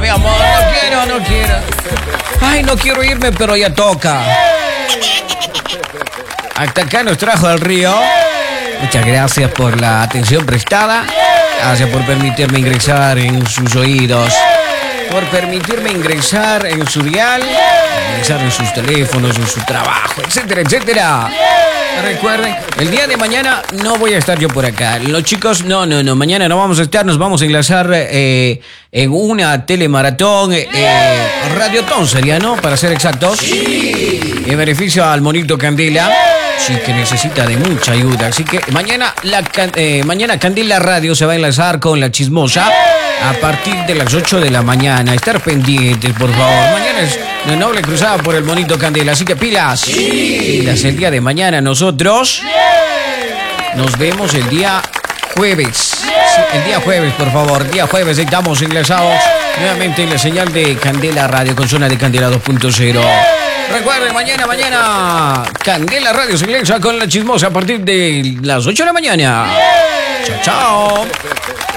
mi amor. No quiero. Ay, no quiero irme, pero ya toca. Hasta acá nos trajo el río. Muchas gracias por la atención prestada. Gracias por permitirme ingresar en sus oídos. Por permitirme ingresar en su dial. Ingresar en sus teléfonos, en su trabajo, etcétera, etcétera. Recuerden, el día de mañana no voy a estar yo por acá. Los chicos, no. Mañana no vamos a estar. Nos vamos a enlazar en una telemaratón. Radiotón sería, ¿no? Para ser exactos. Sí. En beneficio al monito Candela. Sí, que necesita de mucha ayuda. Así que mañana Candela Radio se va a enlazar con La Chismosa a partir de las 8 de la mañana. Estar pendientes, por favor. Mañana es una noble cruzada por el monito Candela. Así que pilas. Sí. Pilas el día de mañana. Nosotros nos vemos el día jueves. Sí, el día jueves, por favor. Día jueves estamos enlazados nuevamente en la señal de Candela Radio con zona de Candela 2.0. Recuerden, mañana Candela Radio se enlaza con La Chismosa a partir de las 8 de la mañana. Chao.